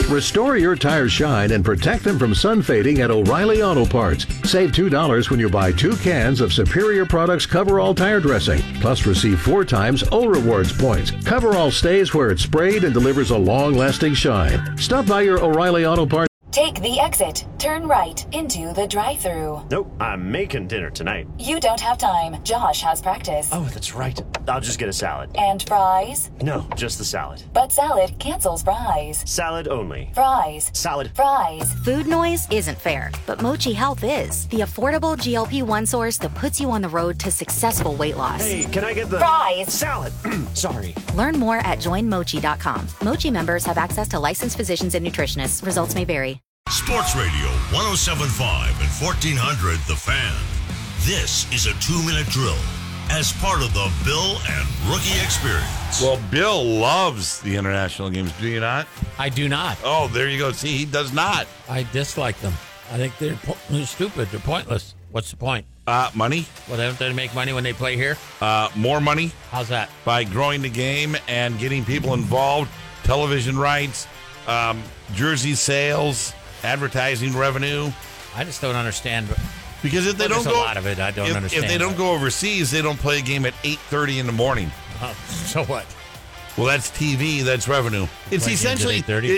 Restore your tires' shine and protect them from sun fading at O'Reilly Auto Parts. Save $2 when you buy 2 cans of Superior Products Coverall tire dressing. Plus, receive 4 times O Rewards points. Coverall stays where it's sprayed and delivers a long-lasting shine. Stop by your O'Reilly Auto Parts. Take the exit. Turn right into the drive-thru. Nope, I'm making dinner tonight. You don't have time. Josh has practice. Oh, that's right. I'll just get a salad. And fries? No, just the salad. But salad cancels fries. Salad only. Fries. Salad. Fries. Food noise isn't fair, but Mochi Health is. The affordable GLP-1 source that puts you on the road to successful weight loss. Hey, can I get the... Fries. Salad. Sorry. Learn more at joinmochi.com. Mochi members have access to licensed physicians and nutritionists. Results may vary. Sports Radio 107.5 and 1400 The Fan. This is a 2-minute drill as part of the Bill and Rookie Experience. Well, Bill loves the international games. Do you not? I do not. Oh, there you go. See, he does not. I dislike them. I think they're stupid. They're pointless. What's the point? Money. Well, don't they make money when they play here? More money. How's that? By growing the game and getting people involved. Television rights, jersey sales, advertising revenue. I just don't understand. Because if they don't go, a lot of it I don't understand. If they don't go overseas, they don't play a game at 8:30 in the morning. So what? Well, that's TV. That's revenue. It's essentially,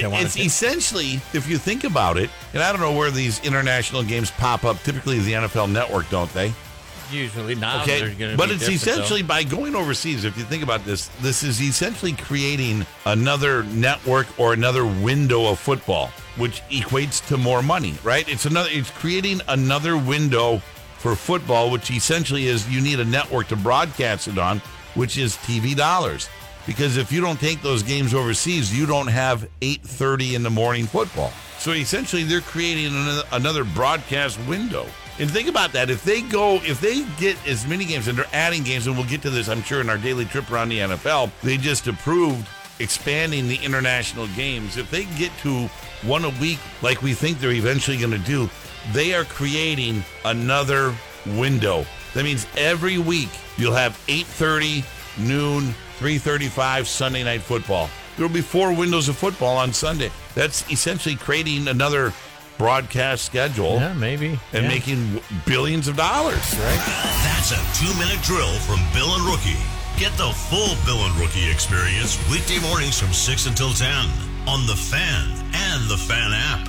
if you think about it, and I don't know where these international games pop up. Typically, the NFL Network, don't they? Usually not. Okay, but it's essentially by going overseas. If you think about this, this is essentially creating another network or another window of football, which equates to more money, right? It's creating another window for football, which essentially is you need a network to broadcast it on, which is TV dollars. Because if you don't take those games overseas, you don't have 8:30 in the morning football. So essentially, they're creating another broadcast window. And think about that. If they get as many games, and they're adding games, and we'll get to this, I'm sure, in our daily trip around the NFL, they just approved expanding the international games. If they get to one a week, like we think they're eventually going to do, they are creating another window. That means every week you'll have 8:30, noon, 3:35 Sunday night football. There will be 4 windows of football on Sunday. That's essentially creating another broadcast schedule. Yeah, maybe. And making billions of dollars, right? That's a 2-minute drill from Bill and Rookie. Get the full Bill and Rookie experience weekday mornings from 6 until 10 on The Fan and The Fan app.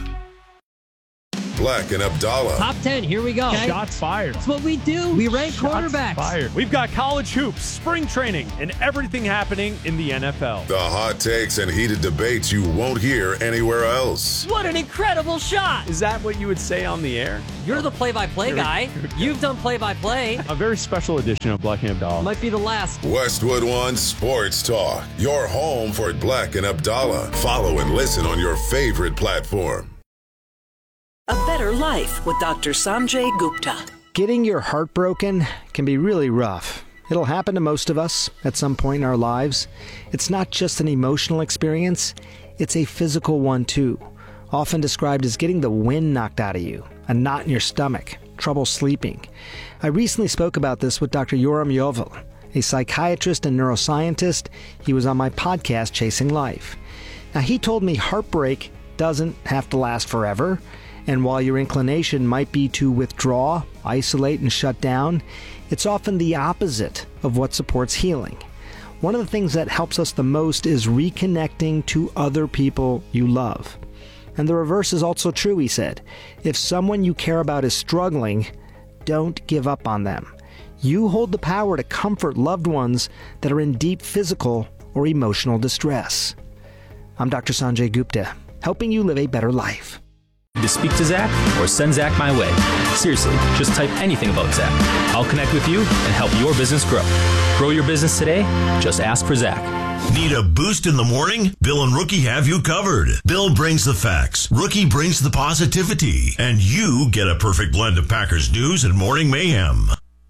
Black and Abdallah. Top 10, here we go. Okay. Shots fired. That's what we do. We rank quarterbacks. Fired. We've got college hoops, spring training, and everything happening in the NFL. The hot takes and heated debates you won't hear anywhere else. What an incredible shot. Is that what you would say on the air? You're the play-by-play guy. You've done play-by-play. A very special edition of Black and Abdallah. Might be the last. Westwood One Sports Talk. Your home for Black and Abdallah. Follow and listen on your favorite platform. A Better Life with Dr. Sanjay Gupta. Getting your heart broken can be really rough. It'll happen to most of us at some point in our lives. It's not just an emotional experience, it's a physical one too. Often described as getting the wind knocked out of you, a knot in your stomach, trouble sleeping. I recently spoke about this with Dr. Yoram Yovel, a psychiatrist and neuroscientist. He was on my podcast, Chasing Life. Now, he told me heartbreak doesn't have to last forever. And while your inclination might be to withdraw, isolate, and shut down, it's often the opposite of what supports healing. One of the things that helps us the most is reconnecting to other people you love. And the reverse is also true, he said. If someone you care about is struggling, don't give up on them. You hold the power to comfort loved ones that are in deep physical or emotional distress. I'm Dr. Sanjay Gupta, helping you live a better life. To speak to Zach or send Zach my way. Seriously, just type anything about Zach. I'll connect with you and help your business grow. Grow your business today. Just ask for Zach. Need a boost in the morning? Bill and Rookie have you covered. Bill brings the facts. Rookie brings the positivity. And you get a perfect blend of Packers news and morning mayhem.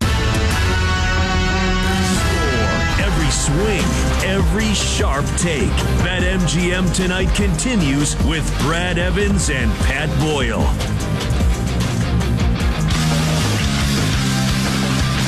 Every swing, every sharp take. BetMGM tonight continues with Brad Evans and Pat Boyle.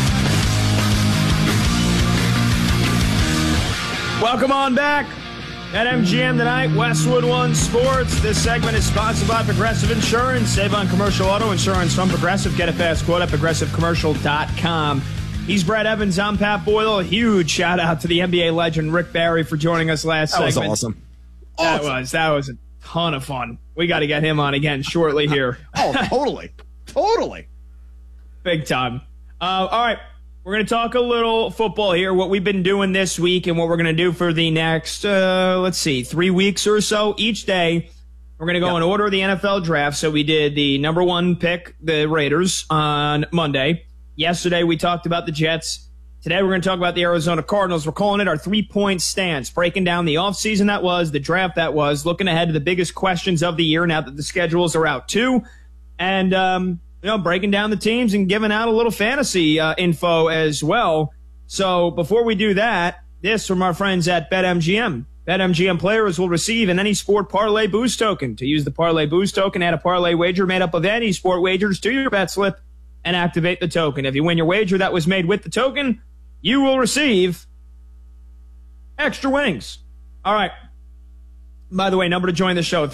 Welcome on back. At MGM tonight, Westwood One Sports. This segment is sponsored by Progressive Insurance. Save on commercial auto insurance from Progressive. Get a fast quote at progressivecommercial.com. He's Brad Evans. I'm Pat Boyle. A huge shout out to the NBA legend Rick Barry for joining us last segment. That was awesome. That was a ton of fun. We got to get him on again shortly here. Totally. Big time. All right. We're going to talk a little football here, what we've been doing this week and what we're going to do for the next, 3 weeks or so. Each day, we're going to go in order of the NFL draft. So we did the number one pick, the Raiders, on Monday. Yesterday, we talked about the Jets. Today, we're going to talk about the Arizona Cardinals. We're calling it our 3-point stance, breaking down the offseason that was, the draft that was, looking ahead to the biggest questions of the year now that the schedules are out too. And, breaking down the teams and giving out a little fantasy info as well. So before we do that, this from our friends at BetMGM. BetMGM players will receive an Any Sport Parlay Boost token. To use the Parlay Boost token, add a parlay wager made up of any sport wagers to your bet slip and activate the token. If you win your wager that was made with the token, you will receive extra winnings. All right. By the way, number to join the show,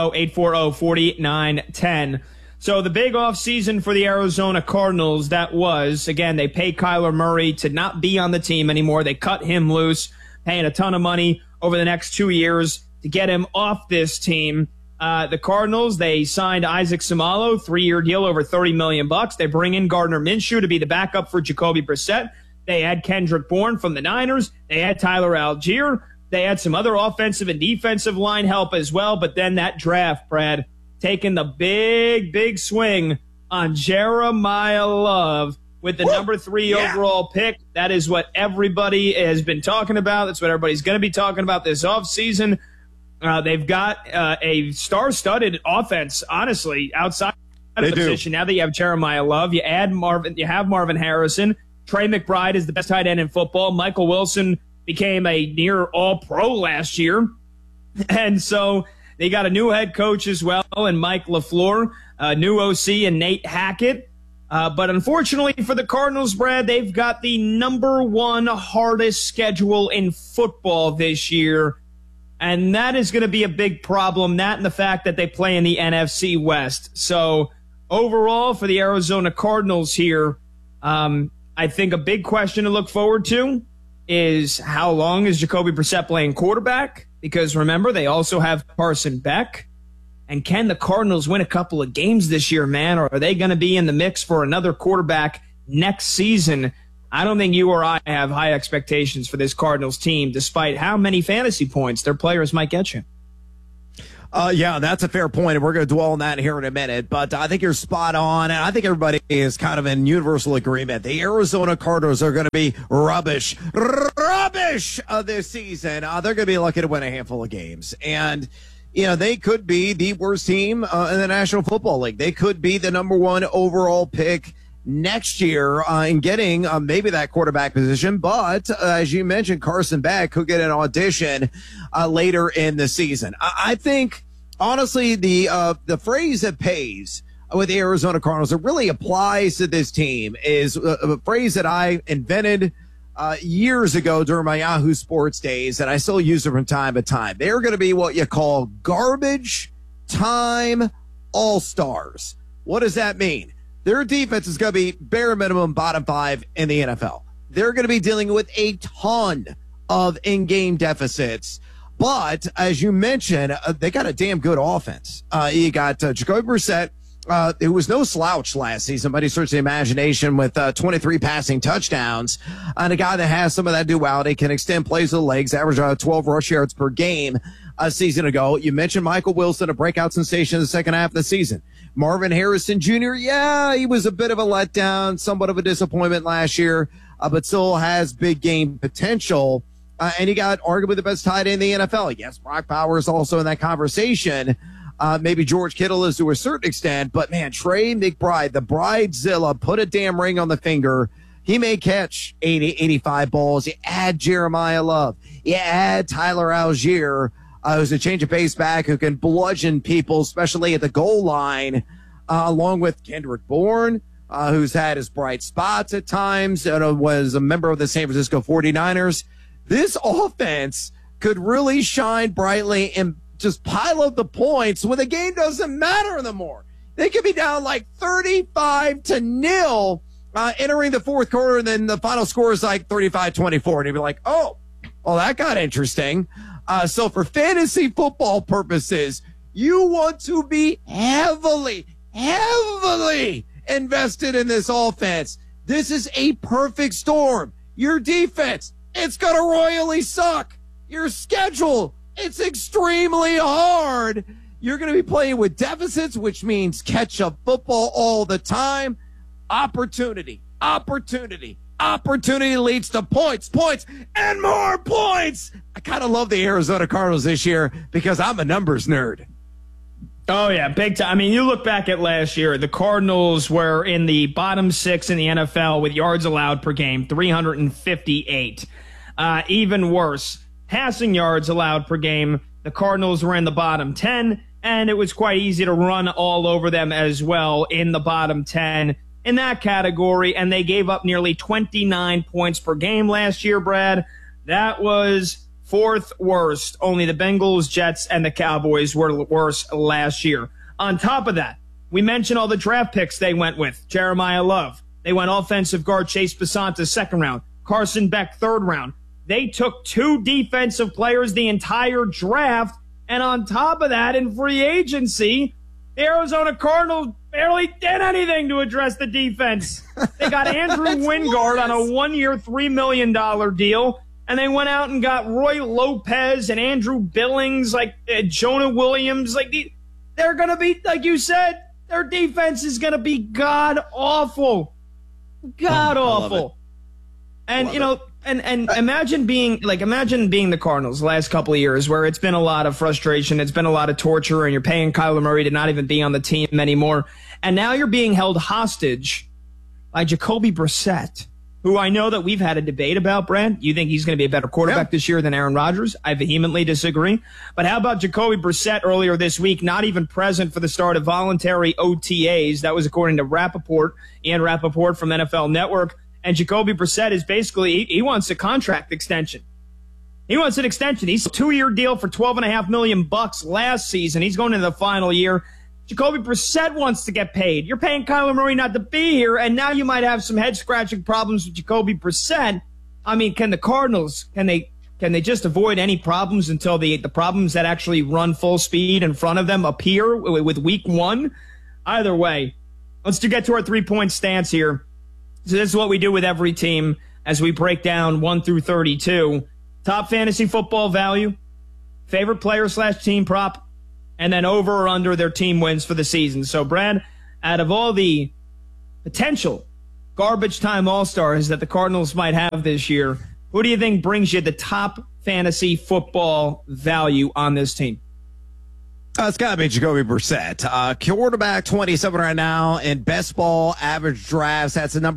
310-840-4910. So the big offseason for the Arizona Cardinals, that was, again, they paid Kyler Murray to not be on the team anymore. They cut him loose, paying a ton of money over the next 2 years to get him off this team. The Cardinals, they signed Isaac Seumalo, 3-year deal over $30 million. They bring in Gardner Minshew to be the backup for Jacoby Brissett. They had Kendrick Bourne from the Niners. They had Tyler Algier. They had some other offensive and defensive line help as well. But then that draft, Brad, taking the big swing on Jeremiah Love with the number 3 overall pick. That is what everybody has been talking about. That's what everybody's going to be talking about this offseason. They've got a star-studded offense, honestly, outside of the position. Now that you have Jeremiah Love, you have Marvin Harrison. Trey McBride is the best tight end in football. Michael Wilson became a near all-pro last year. And so they got a new head coach as well, and Mike LaFleur, new OC, and Nate Hackett. But unfortunately for the Cardinals, Brad, they've got the number 1 hardest schedule in football this year, and that is going to be a big problem, that and the fact that they play in the NFC West. So overall, for the Arizona Cardinals here, I think a big question to look forward to is how long is Jacoby Brissett playing quarterback? Because remember, they also have Carson Beck. And can the Cardinals win a couple of games this year, man? Or are they going to be in the mix for another quarterback next season? I don't think you or I have high expectations for this Cardinals team, despite how many fantasy points their players might get you. Yeah, that's a fair point, and we're going to dwell on that here in a minute. But I think you're spot on, and I think everybody is kind of in universal agreement. The Arizona Cardinals are going to be rubbish this season. They're going to be lucky to win a handful of games. And, they could be the worst team in the National Football League. They could be the number 1 overall pick next year in getting maybe that quarterback position. But as you mentioned, Carson Beck could get an audition later in the season. I think, honestly, the phrase that pays with the Arizona Cardinals, it really applies to this team, is a phrase that I invented years ago during my Yahoo Sports days, and I still use it from time to time. They're going to be what you call garbage time all-stars. What does that mean? Their defense is going to be bare minimum bottom 5 in the NFL. They're going to be dealing with a ton of in-game deficits. But as you mentioned, they got a damn good offense. You got Jacoby Brissett, who was no slouch last season, but he searched the imagination with 23 passing touchdowns. And a guy that has some of that duality, can extend plays with the legs, average 12 rush yards per game a season ago. You mentioned Michael Wilson, a breakout sensation in the second half of the season. Marvin Harrison Jr., he was a bit of a letdown, somewhat of a disappointment last year, but still has big game potential. And you got arguably the best tight end in the NFL. Yes, Brock Bowers also in that conversation. Maybe George Kittle is to a certain extent, but man, Trey McBride, the Bridezilla, put a damn ring on the finger. He may catch 80, 85 balls. You add Jeremiah Love. You add Tyler Algier, who's a change of pace back who can bludgeon people, especially at the goal line, along with Kendrick Bourne, who's had his bright spots at times, and was a member of the San Francisco 49ers. This offense could really shine brightly and just pile up the points when the game doesn't matter anymore. They could be down like 35-0 entering the fourth quarter, and then the final score is like 35-24. And you'd be like, oh, well, that got interesting. So for fantasy football purposes, you want to be heavily invested in this offense. This is a perfect storm. Your defense, it's going to royally suck. Your schedule, it's extremely hard. You're going to be playing with deficits, which means catch-up football all the time. Opportunity leads to points, and more points. I kind of love the Arizona Cardinals this year because I'm a numbers nerd. Oh, yeah, big time. I mean, you look back at last year, the Cardinals were in the bottom 6 in the NFL with yards allowed per game, 358. Even worse, passing yards allowed per game, the Cardinals were in the bottom 10, and it was quite easy to run all over them as well in the bottom 10 in that category, and they gave up nearly 29 points per game last year, Brad. That was fourth worst. Only the Bengals, Jets, and the Cowboys were worse last year. On top of that, we mentioned all the draft picks they went with. Jeremiah Love. They went offensive guard Chase Basanta, second round. Carson Beck, third round. They took 2 defensive players the entire draft, and on top of that, in free agency, the Arizona Cardinals barely did anything to address the defense. They got Andrew Wingard on a 1-year, $3 million deal, and they went out and got Roy Lopez and Andrew Billings, like Jonah Williams. They're going to be, like you said, their defense is going to be god-awful. God-awful. And, And imagine being the Cardinals the last couple of years where it's been a lot of frustration, it's been a lot of torture, and you're paying Kyler Murray to not even be on the team anymore. And now you're being held hostage by Jacoby Brissett, who I know that we've had a debate about, Brad. You think he's going to be a better quarterback this year than Aaron Rodgers? I vehemently disagree. But how about Jacoby Brissett earlier this week, not even present for the start of voluntary OTAs? That was according to Ian Rappaport from NFL Network. And Jacoby Brissett is basically, he wants a contract extension. He wants an extension. He's a 2-year deal for $12.5 million last season. He's going into the final year. Jacoby Brissett wants to get paid. You're paying Kyler Murray not to be here, and now you might have some head-scratching problems with Jacoby Brissett. I mean, can the Cardinals, can they just avoid any problems until the problems that actually run full speed in front of them appear with week 1? Either way, let's get to our 3-point stance here. So this is what we do with every team as we break down 1 through 32. Top fantasy football value, favorite player/team prop, and then over or under their team wins for the season. So, Brad, out of all the potential garbage time all-stars that the Cardinals might have this year, who do you think brings you the top fantasy football value on this team? It's got to be Jacoby Brissett. Quarterback 27 right now in best ball average drafts. That's a number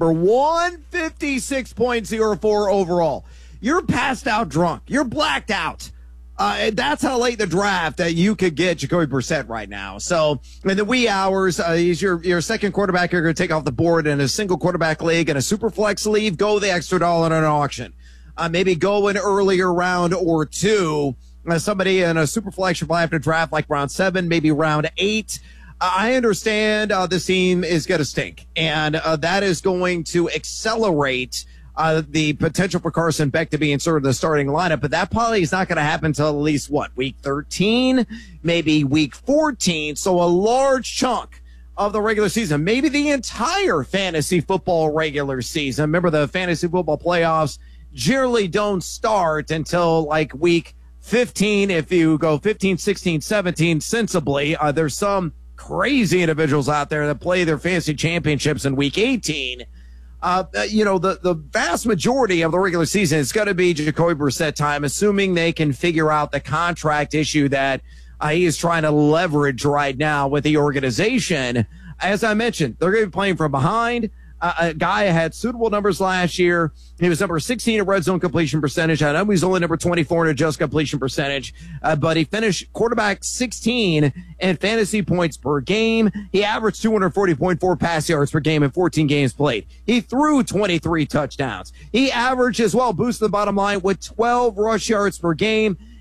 156.04 overall. You're passed out drunk. You're blacked out. That's how late in the draft that you could get Jacoby Brissett right now. So in the wee hours, he's your second quarterback you're going to take off the board in a single quarterback league and a super flex league. Go the extra dollar in an auction. Maybe go an earlier round or 2. Somebody in a super flex should probably have to draft like round 7, maybe round 8. I understand this team is going to stink, and that is going to accelerate the potential for Carson Beck to be inserted in the starting lineup, but that probably is not going to happen until at least, week 13, maybe week 14, so a large chunk of the regular season, maybe the entire fantasy football regular season. Remember, the fantasy football playoffs generally don't start until like week 15. If you go 15, 16, 17, sensibly, there's some crazy individuals out there that play their fantasy championships in week 18. The vast majority of the regular season is going to be Jacoby Brissett time, assuming they can figure out the contract issue that he is trying to leverage right now with the organization. As I mentioned, they're going to be playing from behind. A guy had suitable numbers last year. He was number 16 in red zone completion percentage. I know he's only number 24 in adjusted completion percentage, but he finished quarterback 16 in fantasy points per game. He averaged 240.4 pass yards per game in 14 games played. He threw 23 touchdowns. He averaged as well, boosted the bottom line with 12 rush yards per game.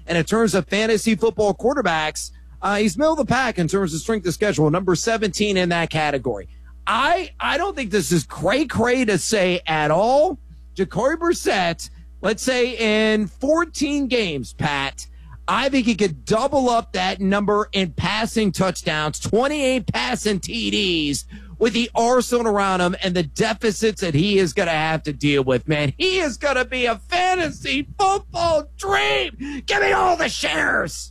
And in terms of fantasy football quarterbacks, he's middle of the pack in terms of strength of schedule, number 17 in that category. I don't think this is cray-cray to say at all. Jacoby Brissett, let's say in 14 games, Pat, I think he could double up that number in passing touchdowns, 28 passing TDs, with the arsenal around him and the deficits that he is going to have to deal with, man. He is going to be a fantasy football dream. Give me all the shares.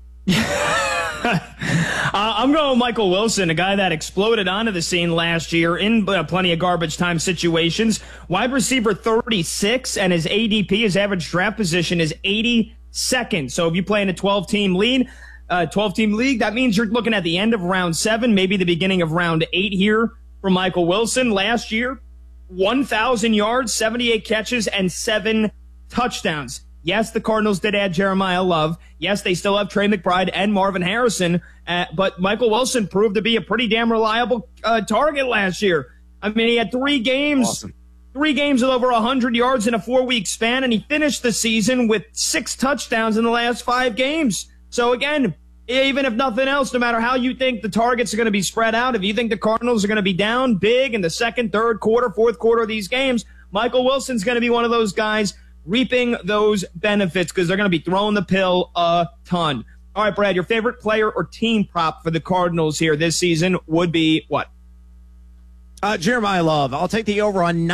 I'm going with Michael Wilson, a guy that exploded onto the scene last year in plenty of garbage time situations. Wide receiver 36, and his ADP, his average draft position, is 82nd. So if you play in a 12-team league, that means you're looking at the end of round 7, maybe the beginning of round 8 here for Michael Wilson. Last year, 1,000 yards, 78 catches, and 7 touchdowns. Yes, the Cardinals did add Jeremiah Love. Yes, they still have Trey McBride and Marvin Harrison. But Michael Wilson proved to be a pretty damn reliable target last year. I mean, he had 3 games. Awesome. 3 games with over 100 yards in a 4-week span, and he finished the season with 6 touchdowns in the last 5 games. So again, even if nothing else, no matter how you think the targets are going to be spread out, if you think the Cardinals are going to be down big in the second, third quarter, fourth quarter of these games, Michael Wilson's going to be one of those guys reaping those benefits because they're going to be throwing the pill a ton. All right, Brad, your favorite player or team prop for the Cardinals here this season would be what? Jeremiah Love. I'll take the over on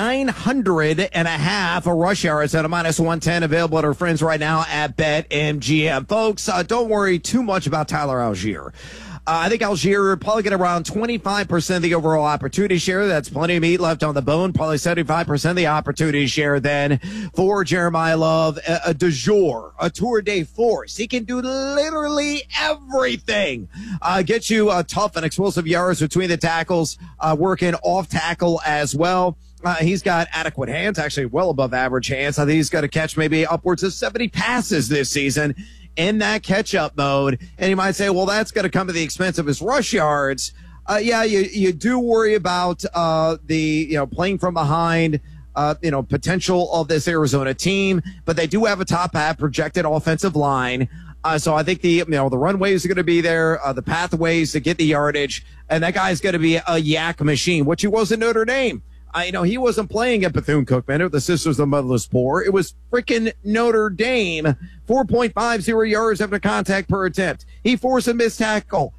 900.5 rush yards at a -110, available at our friends right now at BetMGM. Folks, don't worry too much about Tyler Algier. I think Algier probably get around 25% of the overall opportunity share. That's plenty of meat left on the bone. Probably 75% of the opportunity share then for Jeremiah Love. A du jour, a tour de force. He can do literally everything. Get you tough and explosive yards between the tackles, working off tackle as well. He's got adequate hands, actually well above average hands. I think he's got to catch maybe upwards of 70 passes this season in that catch-up mode. And you might say, well, that's going to come at the expense of his rush yards. Yeah, you do worry about the playing from behind, potential of this Arizona team, but they do have a top half projected offensive line. So I think the runways are going to be there, the pathways to get the yardage, and that guy's going to be a yak machine, which he was in Notre Dame. He wasn't playing at Bethune-Cookman or the Sisters of the Motherless Poor. It was freaking Notre Dame. 4.50 yards after contact per attempt. He forced a missed tackle.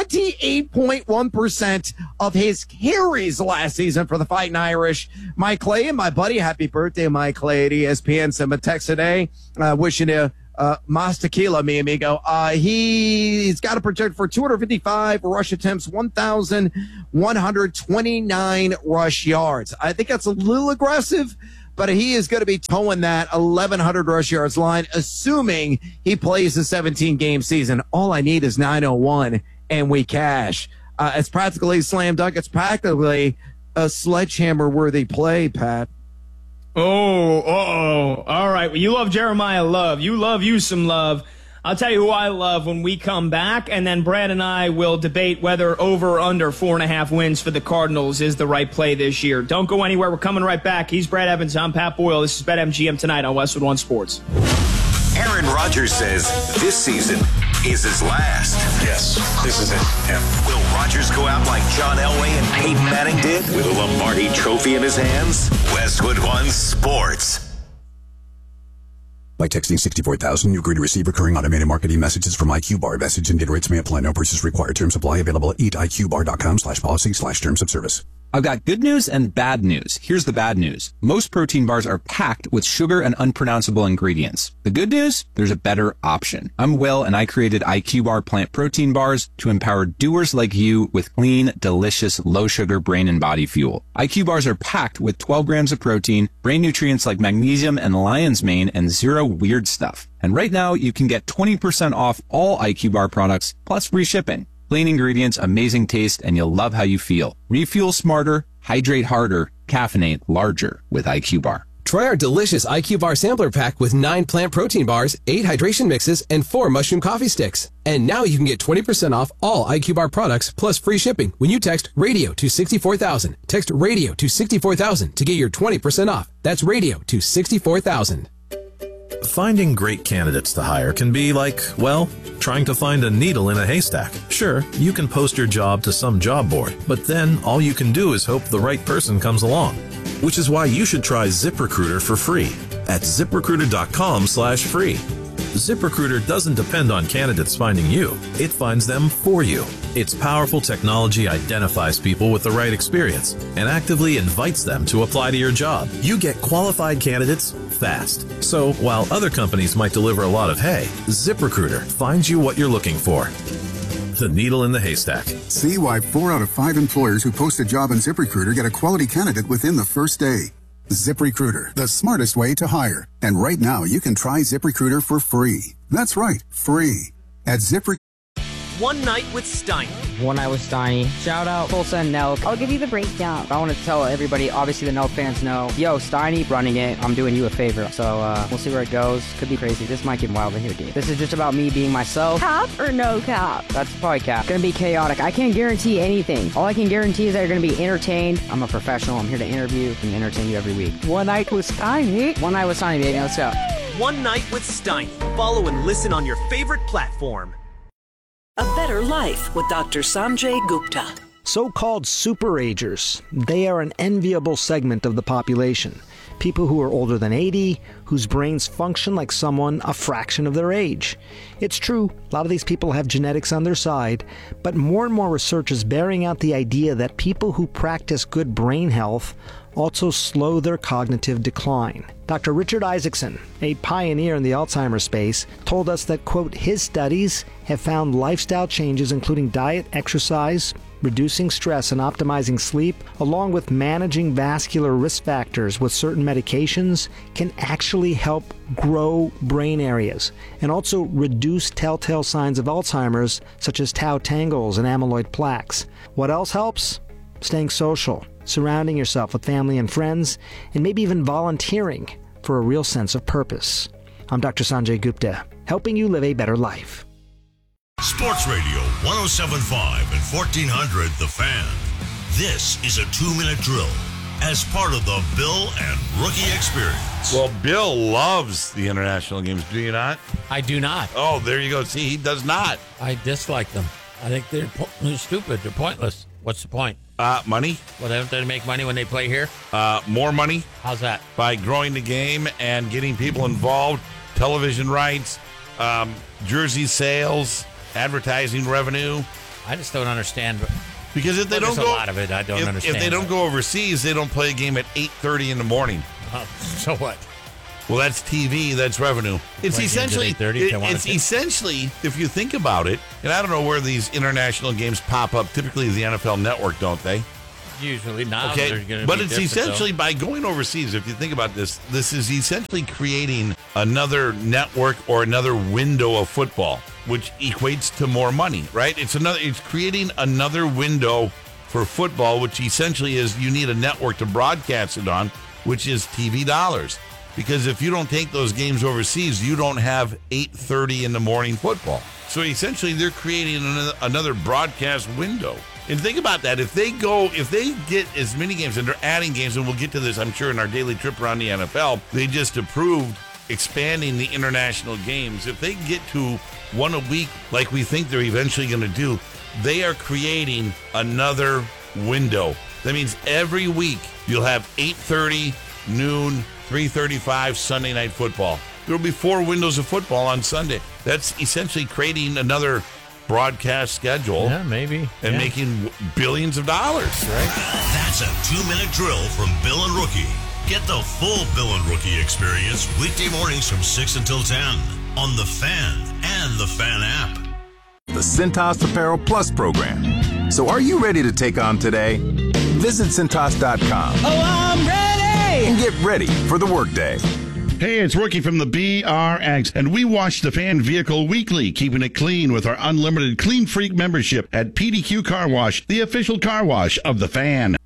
28.1% of his carries last season for the Fighting Irish. Mike Clay and my buddy, happy birthday, Mike Clay at ESPN. Sent him a text today, wishing you Mas Tequila, mi amigo. He's got a project for 255 rush attempts, 1,129 rush yards. I think that's a little aggressive, but he is going to be towing that 1,100 rush yards line, assuming he plays the 17-game season. All I need is 901, and we cash. It's practically a slam dunk. It's practically a sledgehammer-worthy play, Pat. All right. Well, you love Jeremiah Love. You love you some Love. I'll tell you who I love when we come back, and then Brad and I will debate whether over or under 4.5 wins for the Cardinals is the right play this year. Don't go anywhere. We're coming right back. He's Brad Evans. I'm Pat Boyle. This is BetMGM tonight on Westwood One Sports. Aaron Rodgers says this season is his last. Yes, this is it. Yeah. Will Rodgers go out like John Elway and Peyton Manning did with a Lombardi trophy in his hands? Westwood One Sports. By texting 64,000, you agree to receive recurring automated marketing messages from IQ Bar. Message and data rates may apply. No purchase required. Terms apply. Available at eatiqbar.com/policy/terms of service. I've got good news and bad news. Here's the bad news. Most protein bars are packed with sugar and unpronounceable ingredients. The good news? There's a better option. I'm Will, and I created IQ Bar plant protein bars to empower doers like you with clean, delicious, low-sugar brain and body fuel. IQ Bars are packed with 12 grams of protein, brain nutrients like magnesium and lion's mane, and zero weird stuff. And right now, you can get 20% off all IQ Bar products, plus free shipping. Clean ingredients, amazing taste, and you'll love how you feel. Refuel smarter, hydrate harder, caffeinate larger with IQ Bar. Try our delicious IQ Bar sampler pack with 9 plant protein bars, 8 hydration mixes, and 4 mushroom coffee sticks. And now you can get 20% off all IQ Bar products plus free shipping when you text RADIO to 64,000. Text RADIO to 64,000 to get your 20% off. That's RADIO to 64,000. Finding great candidates to hire can be like, well, trying to find a needle in a haystack. Sure, you can post your job to some job board, but then all you can do is hope the right person comes along. Which is why you should try ZipRecruiter for free at ZipRecruiter.com/free. ZipRecruiter doesn't depend on candidates finding you. It finds them for you. Its powerful technology identifies people with the right experience and actively invites them to apply to your job. You get qualified candidates fast. So while other companies might deliver a lot of hay, ZipRecruiter finds you what you're looking for. The needle in the haystack. See why 4 out of 5 employers who post a job on ZipRecruiter get a quality candidate within the first day. ZipRecruiter, the smartest way to hire. And right now, you can try ZipRecruiter for free. That's right, free. At ZipRecruiter. One Night with Steiny. One Night with Steiny. Shout out Tulsa and Nelk. I'll give you the breakdown. I want to tell everybody, obviously the Nelk fans know, yo, Steiny running it. I'm doing you a favor. So we'll see where it goes. Could be crazy. This might get wild in here, dude. This is just about me being myself. Cap or no cap? That's probably cap. Gonna be chaotic. I can't guarantee anything. All I can guarantee is that you're gonna be entertained. I'm a professional. I'm here to interview and entertain you every week. One Night with Steiny. One Night with Steiny, baby. Let's go. One Night with Steiny. Follow and listen on your favorite platform. A Better Life with Dr. Sanjay Gupta. So-called superagers. They are an enviable segment of the population. People who are older than 80, whose brains function like someone a fraction of their age. It's true, a lot of these people have genetics on their side, but more and more research is bearing out the idea that people who practice good brain health also slow their cognitive decline. Dr. Richard Isaacson, a pioneer in the Alzheimer's space, told us that, quote, his studies have found lifestyle changes including diet, exercise, reducing stress and optimizing sleep, along with managing vascular risk factors with certain medications, can actually help grow brain areas and also reduce telltale signs of Alzheimer's such as tau tangles and amyloid plaques. What else helps? Staying social, surrounding yourself with family and friends, and maybe even volunteering for a real sense of purpose. I'm Dr. Sanjay Gupta, helping you live a better life. Sports Radio 107.5 and 1400 The Fan. This is a 2-minute drill as part of the Bill and Rookie Experience. Well, Bill loves the international games. Do you not? I do not. Oh, there you go. See, he does not. I dislike them. I think they're stupid. They're pointless. What's the point? Money. Well, don't they make money when they play here? More money. How's that? By growing the game and getting people involved, television rights, jersey sales, advertising revenue. I just don't understand. Because if they don't go, a lot of it I don't understand. If they don't go overseas, they don't play a game at 8:30 in the morning. So what? Well, that's TV. That's revenue. It's essentially, if you think about it, and I don't know where these international games pop up. Typically, the NFL Network, don't they? Usually not. Okay, but it's essentially by going overseas. If you think about this, this is essentially creating another network or another window of football, which equates to more money, right? It's creating another window for football, which essentially is you need a network to broadcast it on, which is TV dollars. Because if you don't take those games overseas, you don't have 8:30 in the morning football. So essentially, they're creating another broadcast window. And think about that. If they get as many games, and they're adding games, and we'll get to this, I'm sure, in our daily trip around the NFL, they just approved expanding the international games. If they get to one a week, like we think they're eventually going to do, they are creating another window. That means every week you'll have 8:30, noon, 3:35 Sunday night football. There will be 4 windows of football on Sunday. That's essentially creating another broadcast schedule. Yeah, maybe. And making billions of dollars, right? That's a 2-minute drill from Bill and Rookie. Get the full Bill and Rookie experience weekday mornings from 6 until 10 on The Fan and The Fan app. The Cintas Apparel Plus program. So are you ready to take on today? Visit Cintas.com. Oh, I'm ready! And get ready for the workday. Hey, it's Rookie from the BRX, and we wash the Fan vehicle weekly, keeping it clean with our unlimited Clean Freak membership at PDQ Car Wash, the official car wash of the Fan.